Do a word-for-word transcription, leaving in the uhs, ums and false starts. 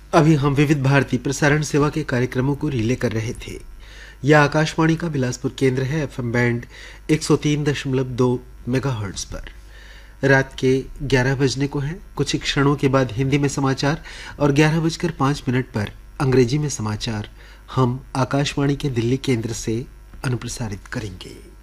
अभी हम विविध भारती प्रसारण सेवा के कार्यक्रमों को रिले कर रहे थे। यह आकाशवाणी का बिलासपुर केंद्र है, एफएम बैंड एक सौ तीन दशमलव दो मेगाहर्ट्ज पर। रात के ग्यारह बजने को हैं। कुछ ही क्षणों के बाद हिंदी में समाचार और ग्यारह बजकर पाँच मिनट पर अंग्रेजी में समाचार हम आकाशवाणी के दिल्ली केंद्र से अनुप्रसारित करेंगे।